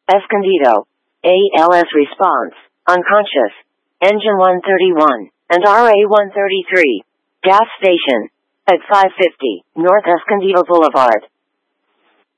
Escondido. ALS response. Unconscious. Engine 131 and RA 133. Gas station. At 550 North Escondido Boulevard.